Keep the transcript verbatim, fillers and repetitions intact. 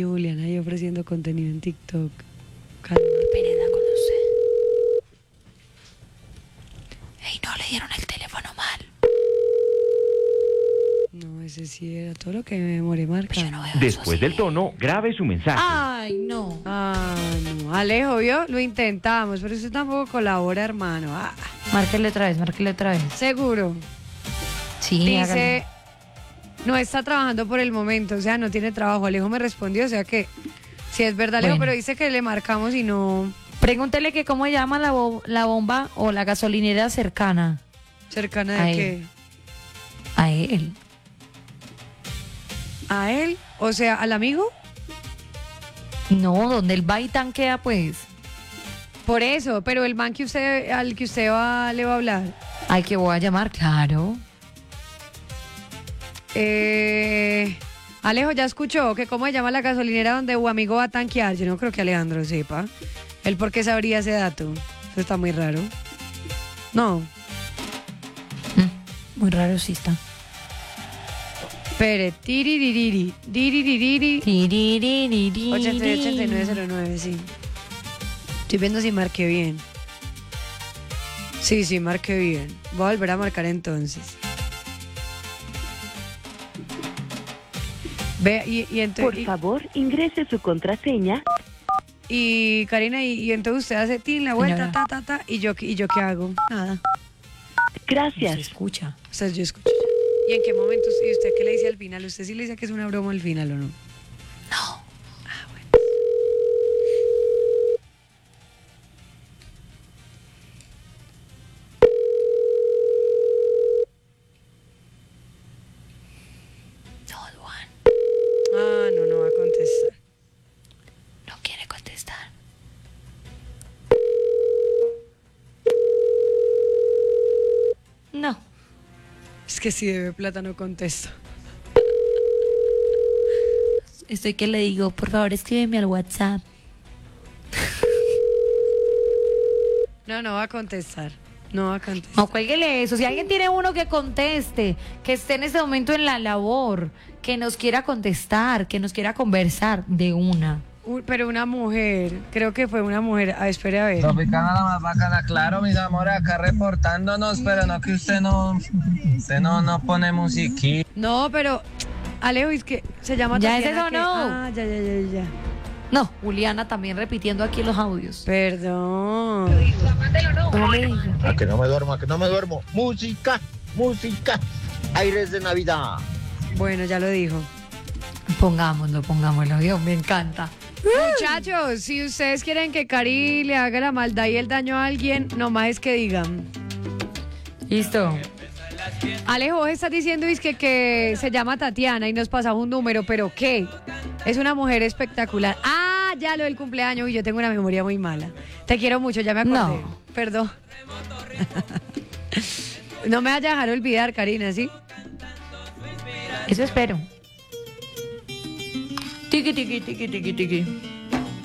Y Juliana ahí ofreciendo contenido en TikTok. Calma. Pereda con usted. Ey, no le dieron el teléfono mal. No, ese sí era todo lo que me demoré marcando. No Después del tono, grabe su mensaje. Ay, no. Ah, no. Alejo, ¿vio? Lo intentamos, pero usted tampoco colabora, hermano. Ah, Márquele otra vez, márquele otra vez. seguro. Sí, Dice, no está trabajando por el momento, o sea, no tiene trabajo. Alejo me respondió, o sea que sí es verdad, Alejo, Bueno. pero dice que le marcamos y no pregúntele que cómo llama la, bo- la bomba o la gasolinera cercana cercana de A qué. él. a él. ¿A él? O sea, ¿al amigo? No, donde él va y tanquea, pues. Por eso, pero el man que usted, al que usted va, le va a hablar. Al que voy a llamar, claro. Eh, Alejo, ¿ya escuchó que cómo se llama la gasolinera donde un amigo va a tanquear? Yo no creo que Alejandro sepa. ¿Él por qué sabría ese dato? Eso está muy raro. No. Mm, muy raro sí está. Espere, tiriririri, diriririri, ochenta y ocho, ochenta y nueve cero nueve, sí. Estoy viendo si marqué bien. Sí, sí, marqué bien. Voy a volver a marcar entonces. Ve, y, y Por entonces... favor, ingrese su contraseña. Y, y Karina, y, y entonces usted hace tin, la vuelta, Señora. ta, ta, ta, y yo, ¿y yo qué hago? Nada. Gracias. Se escucha. O sea, yo escucho. ¿Y en qué momento? ¿Y usted qué le dice al final? ¿Usted sí le dice que es una broma al final o no? No. Ah, bueno. No, Duan. Ah, no, no va a contestar. No quiere contestar. No. Es que si debe plata no contesto. Estoy que le digo, por favor, escríbeme al WhatsApp. No, no va a contestar. No va a contestar. No, cuélguele eso. Si alguien tiene uno que conteste, que esté en este momento en la labor, que nos quiera contestar, que nos quiera conversar de una. Uy, pero una mujer, creo que fue una mujer. Ah, espere a ver. Tropicana la más bacana, claro, mis amores, acá reportándonos, pero no que usted no, usted no, no pone musiquita. No, pero Alejo, es que se llama Ya Tatiana, ese sonó. que- Ah, ya, ya, ya, ya. No, Juliana también repitiendo aquí los audios. Perdón. No le digo. A que no me duermo, a que no me duermo. Música, música, aires de Navidad. Bueno, ya lo dijo. Pongámoslo, pongámoslo. Dios, me encanta. Muchachos, si ustedes quieren que Cari le haga la maldad y el daño a alguien, nomás es que digan. Listo. Alejo, está diciendo es que, que se llama Tatiana y nos pasa un número, pero ¿qué? Es una mujer espectacular. Ah, ya lo del cumpleaños y yo tengo una memoria muy mala. Te quiero mucho, ya me acordé. No. Perdón. No me vaya a dejar olvidar, Karina, ¿sí? Eso espero. Tiki, tiki, tiki, tiki, tiki.